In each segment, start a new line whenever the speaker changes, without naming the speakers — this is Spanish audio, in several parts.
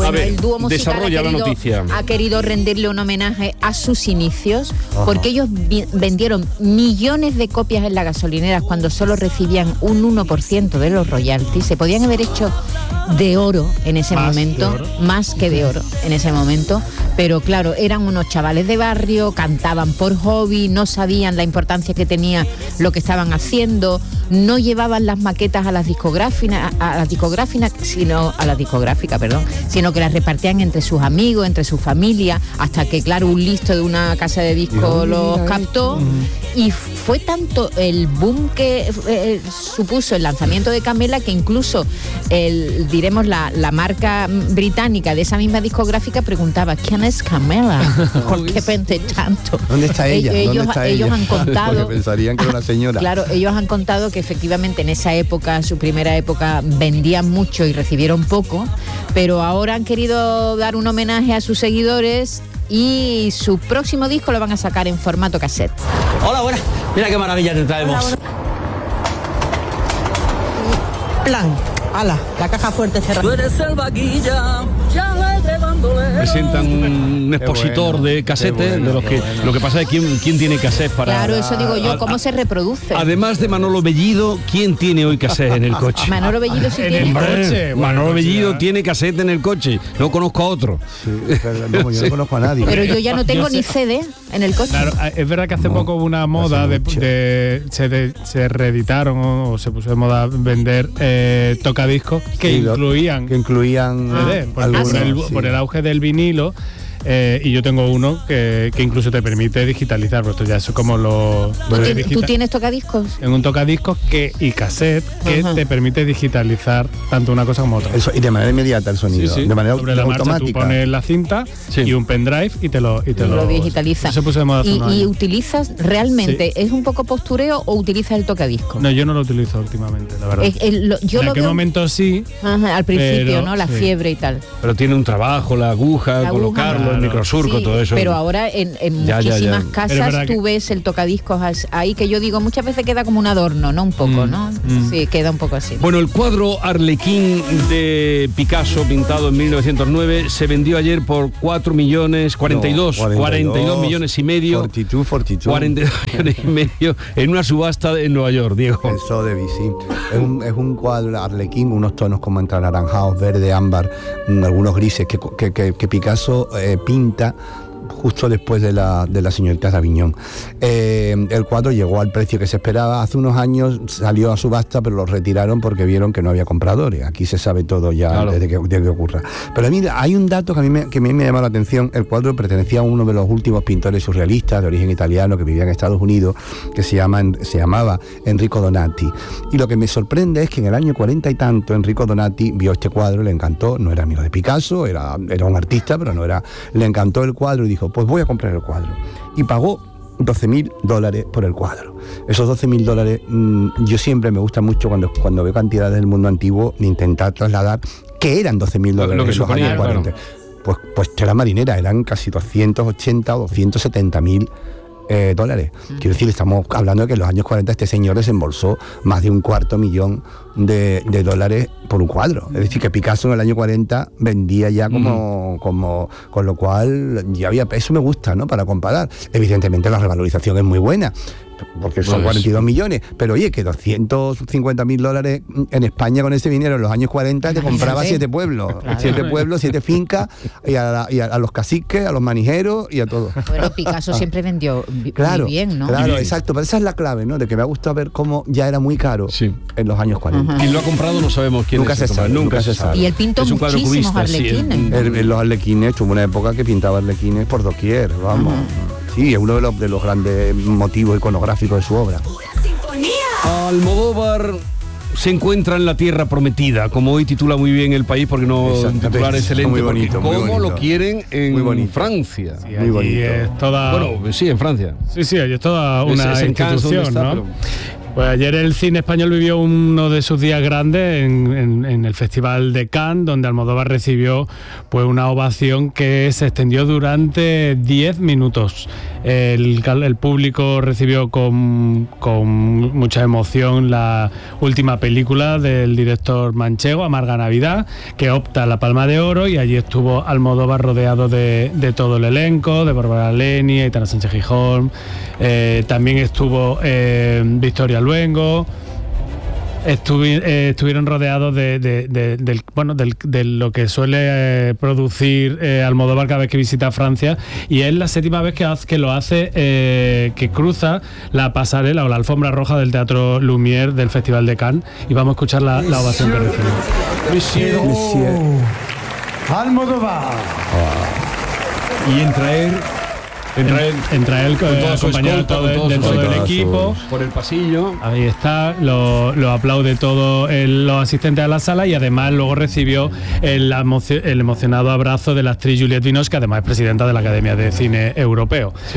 Bueno, el dúo musical
desarrolla la noticia.
Ha querido rendirle un homenaje a sus inicios, porque ellos vendieron millones de copias en las gasolineras cuando solo recibían un 1% de los royalties. Se podían haber hecho de oro en ese momento, más que de oro en ese momento, pero claro, eran unos chavales de barrio, cantaban por hobby, no sabían la importancia que tenía lo que estaban haciendo, no llevaban las maquetas a las discográficas, sino que las repartían entre sus amigos, entre su familia, hasta que claro, un listo de una casa de discos los captó. Y fue tanto el boom que supuso el lanzamiento de Camela, que incluso la marca británica de esa misma discográfica preguntaba: ¿quién es Camela? ¿Por qué vende tanto?
¿Dónde está ella?
Ellos han contado,
porque pensarían que era una señora.
Claro, ellos han contado que efectivamente en esa época, su primera época, vendían mucho y recibieron poco, pero ahora han querido dar un homenaje a sus seguidores y su próximo disco lo van a sacar en formato cassette.
Hola, buenas. Mira qué maravilla te traemos.
Hola. Plan, ala, la caja fuerte cerrada. Tú eres el vaquilla, ya le dándole.
Presentan un expositor de casete, de los que lo que pasa es quién tiene cassette para.
Claro, eso digo yo, ¿cómo se reproduce?
Además de Manolo Bellido, ¿quién tiene hoy cassette en el coche?
Manolo Bellido sí
en
tiene.
el coche. Manolo Bellido tiene cassette en el coche. No conozco a otro.
Sí, yo no conozco a nadie.
Pero yo ya no tengo ni CD en el coche.
Claro, es verdad que hace poco hubo una moda se reeditaron o se puso de moda vender tocadiscos que incluían CD, por el auge del vinilo. Y yo tengo uno que incluso te permite digitalizar, pero esto ya es como
¿Tú tienes tocadiscos?
En un tocadiscos y cassette que te permite digitalizar tanto una cosa como otra.
Y de manera inmediata el sonido, de manera
sobre la
automática.
Marcha, tú pones la cinta y un pendrive y te lo
digitaliza.
Se puso de moda hace unos años.
¿Y utilizas realmente, es un poco postureo o utilizas el tocadiscos?
No, yo no lo utilizo últimamente, la verdad.
En aquel
momento sí.
Al principio,
pero,
¿no? La fiebre y tal.
Pero tiene un trabajo, la aguja, colocarlo, el microsurco, todo eso.
Pero ahora en muchísimas casas tú ves el tocadiscos ahí, que yo digo, muchas veces queda como un adorno, ¿no? Un poco, ¿no? Sí, queda un poco así.
Bueno, el cuadro Arlequín de Picasso, pintado en 1909, se vendió ayer por 42 millones y medio.
42
millones y medio en una subasta en Nueva York, Diego.
El Sotheby's, sí. Es un cuadro Arlequín, unos tonos como entre anaranjados, verde, ámbar, algunos grises que Picasso pinta justo después de la señorita de Aviñón. El cuadro llegó al precio que se esperaba. Hace unos años salió a subasta, pero lo retiraron porque vieron que no había compradores. Aquí se sabe todo ya, claro, desde que ocurra. Pero mira, hay un dato que a mí me llama la atención. El cuadro pertenecía a uno de los últimos pintores surrealistas de origen italiano que vivía en Estados Unidos, que se llamaba Enrico Donati. Y lo que me sorprende es que en el año 40 y tanto Enrico Donati vio este cuadro, le encantó. No era amigo de Picasso, era un artista, pero le encantó el cuadro y dijo: pues voy a comprar el cuadro. Y pagó $12,000 por el cuadro. Esos $12,000, yo siempre me gusta mucho cuando veo cantidades del mundo antiguo, intentar trasladar que eran $12,000
lo que
en los años 40. Claro. Pues tela marinera, eran casi 280 o 270,000 dólares. Quiero decir, estamos hablando de que en los años 40 este señor desembolsó más de $250,000 dólares por un cuadro. Es decir, que Picasso en el año 40 vendía ya como con lo cual ya había, eso me gusta, ¿no? Para comparar. Evidentemente la revalorización es muy buena, porque son 42 millones, pero oye, que $250,000 en España con ese dinero en los años 40 te compraba 7 pueblos, 7 fincas, y a los caciques, a los manijeros y a todo.
Bueno, Picasso siempre vendió muy bien, ¿no?
Claro, exacto, pero esa es la clave, ¿no? De que me ha gustado ver cómo ya era muy caro en los años 40.
Quien lo ha comprado no sabemos quién
nunca
es.
Nunca se sabe.
Y él pintó muchísimos arlequines.
Los arlequines, tuvo una época que pintaba arlequines por doquier, vamos. Sí, es uno de los grandes motivos iconográficos de su obra.
Almodóvar se encuentra en la tierra prometida, como hoy titula muy bien El País, porque no titular excelente,
muy bonito,
porque
muy
cómo lo quieren en Francia.
Sí, muy bonito. Es toda...
Bueno, sí, en Francia.
Sí, es toda una institución, ¿no? Pues ayer el cine español vivió uno de sus días grandes en el Festival de Cannes, donde Almodóvar recibió pues una ovación que se extendió durante 10 minutos. El público recibió con mucha emoción la última película del director manchego, Amarga Navidad, que opta a la Palma de Oro, y allí estuvo Almodóvar rodeado de todo el elenco, de Bárbara Leni, Aitana Sánchez Gijón, también estuvo Victoria Luengo. Estuvieron rodeados de lo que suele producir Almodóvar cada vez que visita Francia, y es la 7ª vez que lo hace, que cruza la pasarela o la alfombra roja del Teatro Lumière del Festival de Cannes, y vamos a escuchar la ovación que recibió.
Monsieur Almodóvar.
Y entra él
acompañado de todo el equipo
por el pasillo.
Ahí está, lo aplaude todos los asistentes a la sala, y además luego recibió el emocionado abrazo de la actriz Juliette Binoche, que además es presidenta de la Academia de Cine Europeo. Sí.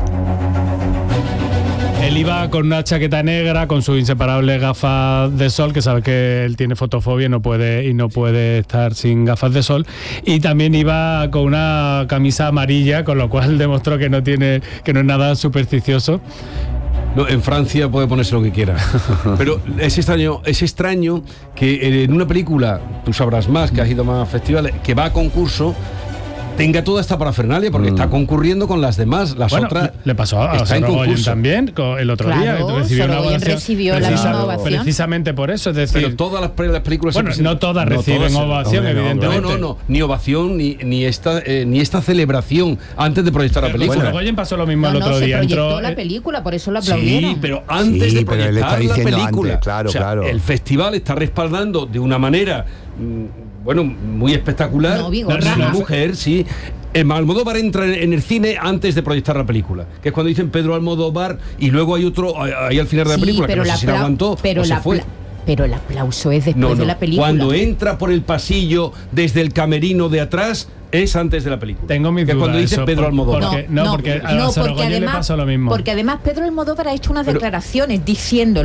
Él iba con una chaqueta negra, con sus inseparables gafas de sol, que sabe que él tiene fotofobia y no puede estar sin gafas de sol, y también iba con una camisa amarilla, con lo cual demostró que no es nada supersticioso.
No, en Francia puede ponerse lo que quiera. Pero es extraño que en una película, tú sabrás más, que has ido a más festivales, que va a concurso, tenga toda esta parafernalia, porque está concurriendo con las demás, otras.
Le pasó a Sorogoyen también el otro día, que recibió una ovación.
Recibió la misma ovación.
Precisamente por eso, es decir.
Pero todas las películas.
Bueno, no todas reciben ovación, evidentemente.
No, ni ovación, ni esta celebración antes de proyectar la película.
Sorogoyen pasó lo mismo el otro día.
Se proyectó la película, por eso lo aplaudieron.
Sí, pero antes de proyectar la película. Claro. El festival está respaldando de una manera muy espectacular. La mujer, sí. Almodóvar entra en el cine antes de proyectar la película, que es cuando dicen Pedro Almodóvar, y luego hay otro ahí al final de la película, que no sé si la aguantó o se fue.
Pero el aplauso es después de la película.
Cuando entra por el pasillo desde el camerino de atrás es antes de la película.
Tengo mis dudas.
Cuando dice Pedro Almodóvar.
Porque a Sorogoyen le pasó lo mismo.
Porque además Pedro Almodóvar ha hecho unas declaraciones diciendo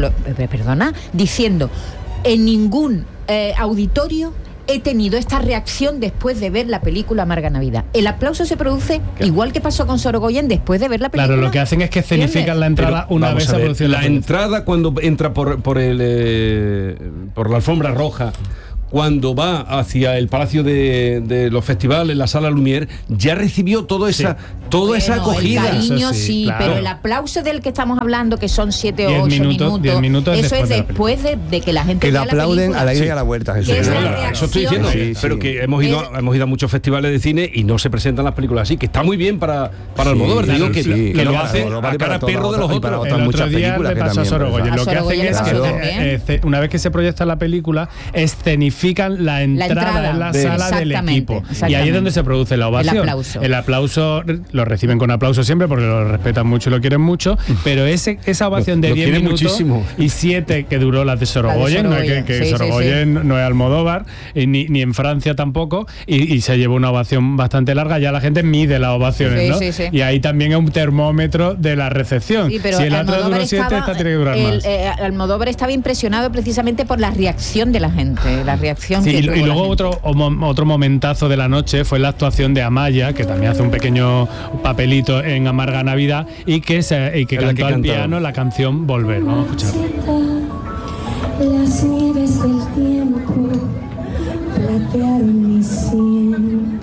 en ningún auditorio he tenido esta reacción después de ver la película Amarga Navidad. El aplauso se produce igual que pasó con Sorogoyen después de ver la película.
Claro, lo que hacen es que escenifican la entrada una vez a producir
la entrada, cuando entra por la alfombra roja, cuando va hacia el Palacio de los Festivales, la Sala Lumière, ya recibió toda esa acogida.
El cariño claro. Pero el aplauso del que estamos hablando, que son 7 o 8 minutos, eso es después de que la gente
que le aplauden a la ida y a la vuelta.
Eso estoy diciendo, pero que hemos ido a muchos festivales de cine y no se presentan las películas así, que está muy bien para Almodóvar. Digo que lo hace a cara perro de los otros.
El otro día le pasó a Sorogoyen. Lo que hacen es que una vez que se proyecta la película, escenifican la entrada en la sala del equipo, y ahí es donde se produce la ovación. El aplauso lo reciben con aplauso siempre, porque lo respetan mucho y lo quieren mucho, pero esa ovación de 10 minutos muchísimo. Y 7 que duró la de Sorogoyen, Sorogoyen no es Almodóvar, ni en Francia tampoco, y se llevó una ovación bastante larga. Ya la gente mide las ovaciones, ¿no? Y ahí también es un termómetro de la recepción. Si el otro duró 7, esta tiene que durar más.
Almodóvar estaba impresionado precisamente por la reacción de la gente, y
luego otro momentazo de la noche fue la actuación de Amaya, que también hace un pequeño papelito en Amarga Navidad, y que cantó al piano la canción Volver. Vamos a escucharla.
Las nieves del tiempo platearon mi sien.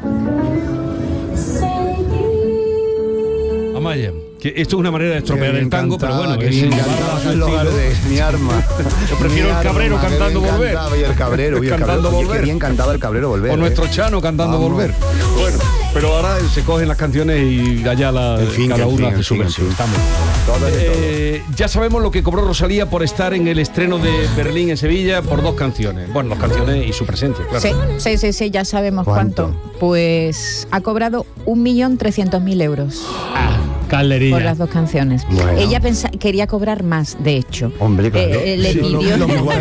Amaya, que esto es una manera de estropear el tango, pero bueno,
que mi arma.
Yo prefiero el Cabrero cantando Volver.
Y el Cabrero,
cantando Volver.
Qué bien cantaba el Cabrero Volver.
O nuestro Chano cantando Volver. Bueno, pero ahora se cogen las canciones y allá cada una hace su versión. Ya sabemos lo que cobró Rosalía por estar en el estreno de Berlín en Sevilla por 2 canciones. Bueno, 2 canciones y su presencia, claro.
Sí, ya sabemos cuánto. Pues ha cobrado 1.300.000 euros.
Calderilla.
Por las dos canciones.
Bueno.
Ella quería cobrar más, de hecho.
Hombre, claro.
Le pidió...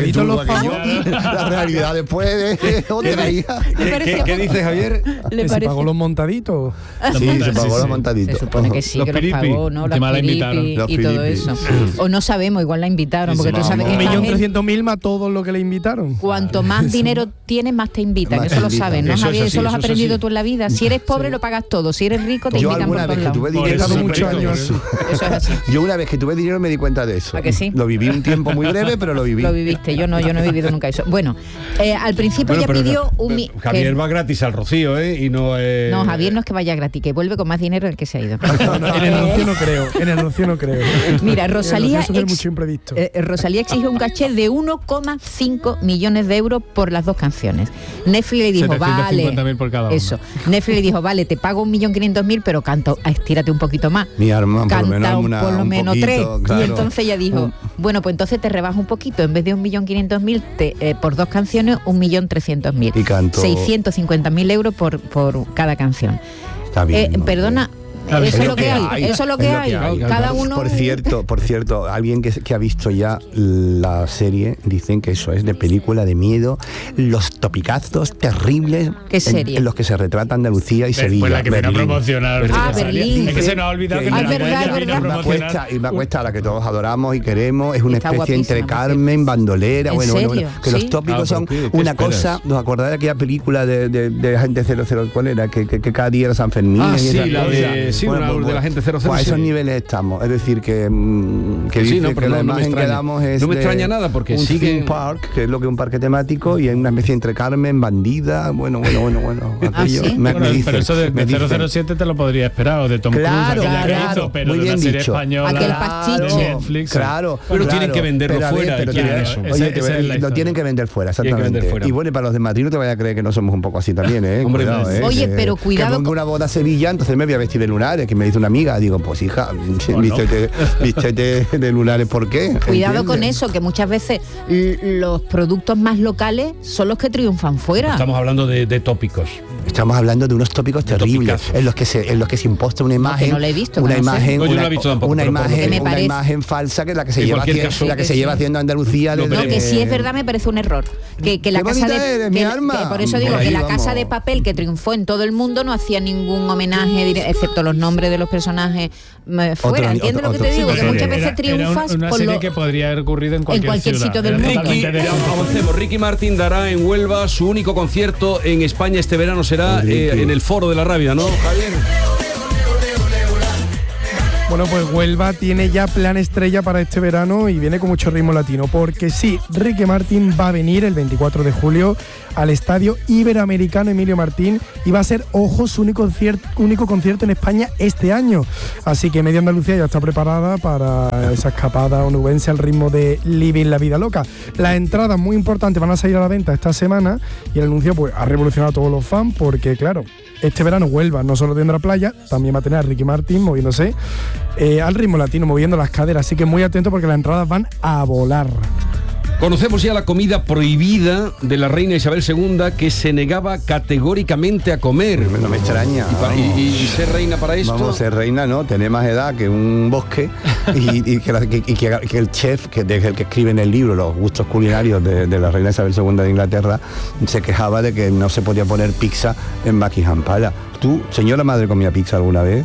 La realidad después de otra día.
¿Qué dices, Javier?
¿Que se pagó los montaditos?
Sí, se pagó los montaditos.
Se supone que sí,
los
que
piripi,
los pagó, ¿no? Los piripi y todo eso. O no sabemos, igual la invitaron, porque tú sabes que
1.300.000 más todo lo que le invitaron.
Cuanto más dinero tienes, más te invitan. Eso lo sabes, ¿no, Javier? Eso lo has aprendido tú en la vida. Si eres pobre, lo pagas todo. Si eres rico, te invitan por todos lados. Eso es así.
Yo una vez que tuve dinero me di cuenta de eso.
¿A que sí?
Lo viví un tiempo muy breve, pero lo viví.
Lo viviste, yo no he vivido nunca eso. Bueno, al principio ella pidió un...
Javier va gratis al Rocío, y no...
No, Javier no es que vaya gratis, que vuelve con más dinero del que se ha ido.
En el Rocío no creo.
Mira, Rosalía exige un caché de 1,5 millones de euros por las dos canciones. Netflix le dijo, vale,
por cada una.
Eso. Netflix le dijo, vale, te pago 1.500.000, pero estírate un estírate un poquito más.
Mi arma,
canta por lo menos 3.
Claro.
Y entonces ella dijo, bueno, pues entonces te rebajo un poquito, en vez de 1.500.000 por 2 canciones, 1.300.000.
Y cantó
650.000 euros por cada canción.
Está bien,
perdona. Eso es lo que hay. Eso es lo que hay. Cada uno.
Por cierto, alguien que ha visto ya la serie dicen que eso es de película de miedo, los topicazos terribles.
¿Qué serie?
En los que se retrata Andalucía y Sevilla.
Pues la que viene a promocionar.
Berlín.
Es que se nos ha olvidado que
me cuesta la que todos adoramos y queremos. Es una especie entre Carmen, Bandolera. Bueno, que los tópicos son una cosa. ¿Nos acordáis de aquella película de Agente 00? ¿Cuál era? Que cada día era San Fermín.
De la gente 00.
A esos niveles estamos. Es decir, que dice que la imagen que damos es
no me extraña nada porque
un
sigue
theme park, que es lo que es un parque temático, y hay una especie entre Carmen, bandida, bueno.
¿Sí?
Pero eso de 007 te lo podría esperar, o de Tom Cruise, que hizo, pero
muy
de
bien
la serie
dicho.
española
Aquel pastiche.
de Netflix.
Claro.
Pero tienen que venderlo fuera.
Lo tienen que vender fuera, exactamente. Y bueno, y para los de Madrid no te vayas a creer que no somos un poco así también, ¿eh?
Hombre,
oye, pero cuidado.
Que pongo una boda a Sevilla, entonces me voy a vestir de lunares, que me dice una amiga, digo, pues hija, vístete de lunares, ¿por qué?
Cuidado con eso, que muchas veces los productos más locales son los que triunfan fuera.
Estamos hablando de tópicos.
Estamos hablando de unos tópicos terribles en los que se imposta una imagen,
no lo he visto,
una imagen,
una
imagen falsa, que es la que se lleva haciendo Andalucía.
Que si es verdad me parece un error. Que la casa de por eso digo que la Casa de Papel, que triunfó en todo el mundo, no hacía ningún homenaje, excepto los nombres de los personajes fuera. ¿Entiendes lo que te digo? Que muchas veces triunfas
una serie que podría haber ocurrido en cualquier
sitio del mundo.
Avancemos. Ricky Martin dará en Huelva su único concierto en España este verano. Será en el Foro de la Rábida, ¿no, Javier?
Bueno, pues Huelva tiene ya plan estrella para este verano y viene con mucho ritmo latino, porque sí, Ricky Martin va a venir el 24 de julio al Estadio Iberoamericano Emilio Martín y va a ser, ojo, su único concierto en España este año. Así que Media Andalucía ya está preparada para esa escapada onubense al ritmo de Living la Vida Loca. Las entradas muy importantes van a salir a la venta esta semana y el anuncio pues ha revolucionado a todos los fans, porque claro, este verano Huelva no solo tendrá playa, también va a tener a Ricky Martin moviéndose al ritmo latino, moviendo las caderas, así que muy atento porque las entradas van a volar.
Conocemos ya la comida prohibida de la reina Isabel II, que se negaba categóricamente a comer.
No me extraña.
¿Y ser reina para esto?
Vamos, ser reina, ¿no? Tener más edad que un bosque y que el chef, que desde el que escribe en el libro los gustos culinarios de la reina Isabel II de Inglaterra, se quejaba de que no se podía poner pizza en Buckingham Palace. ¿Tú, señora madre, comía pizza alguna vez?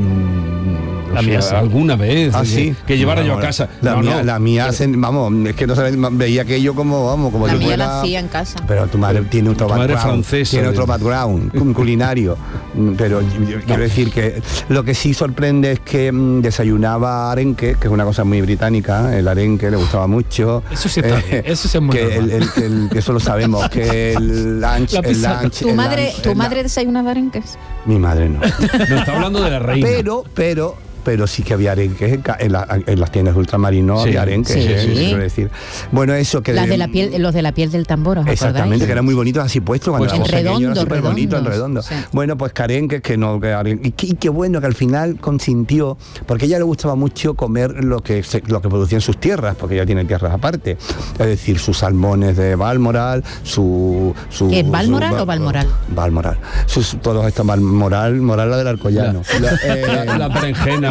Alguna vez.
¿Ah, sí?
Que llevara yo a casa.
La mía, vamos, es que no sabes, veía aquello como
la
si
mía
fuera...
la hacía en casa.
Pero tu madre tiene otro background,
francesa,
tiene otro background culinario. Pero yo quiero decir que lo que sí sorprende es que desayunaba arenque, que es una cosa muy británica, el arenque le gustaba mucho.
Eso sí está bien, eso sí es muy
que eso lo sabemos, que el lunch...
¿Tu madre desayunaba arenques?
Mi madre no.
No está hablando de la reina.
Pero sí que había arenques en las tiendas de ultramarinos, había arenques, quiero decir. Bueno, eso que...
los de la piel del tambor, ¿os
exactamente,
acordáis?
Que eran muy bonitos así puestos cuando éramos pequeños, súper bonitos, en redondo.
Sí.
Bueno, pues arenques y qué bueno que al final consintió, porque a ella le gustaba mucho comer lo que producía en sus tierras, porque ella tiene tierras aparte. Es decir, sus salmones de Balmoral,
¿Qué es Balmoral o Balmoral?
Balmoral. Todos estos Moral la del Alcoyano.
La berenjena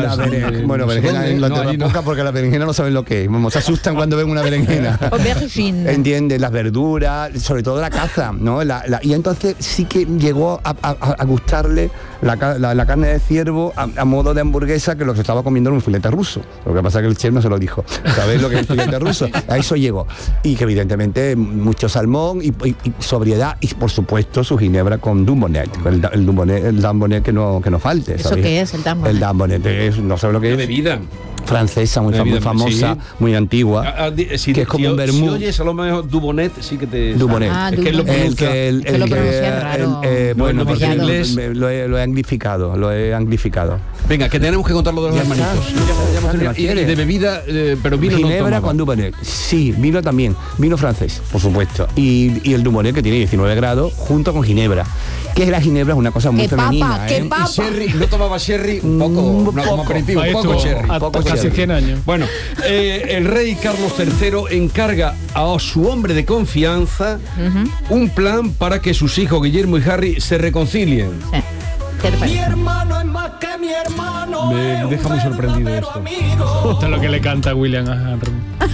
Bueno, berenjena en Inglaterra poca porque la berenjena no saben lo que es. Se asustan cuando ven una berenjena. ¿Entiendes? Las verduras, sobre todo la caza, ¿no? Y entonces sí que llegó a gustarle la carne de ciervo a modo de hamburguesa, que lo que estaba comiendo era un filete ruso. Lo que pasa es que el chef no se lo dijo. ¿Sabéis lo que es el filete ruso? A eso llegó. Y que evidentemente mucho salmón y sobriedad y por supuesto su ginebra con Dubonnet. El Dubonnet que no falte.
¿Eso qué es el Dubonnet?
El Dubonnet es, no sé lo que es.
Bebida
Francesa, muy famosa, sí. Muy antigua, que es como un vermut.
Si oyes a lo mejor Dubonnet, sí que te...
Dubonnet.
Es que lo pronuncia raro.
Bueno, porque en inglés lo he anglificado.
Venga, que tenemos que contar lo de los hermanitos. Y de bebida, pero vino
ginebra con Dubonnet. Sí, vino también. Vino francés, por supuesto. Y el Dubonnet, que tiene 19 grados, junto con ginebra. Que la ginebra es una cosa muy femenina.
¡Qué papa!
Y sherry, ¿no tomaba sherry? Poco, como aperitivo, poco sherry.
Casi 100 años.
Bueno, el rey Carlos III encarga a su hombre de confianza un plan para que sus hijos Guillermo y Harry se reconcilien.
Sí.
Mi hermano es más que mi hermano.
Me deja muy sorprendido esto.
Esto es lo que le canta William a Harry.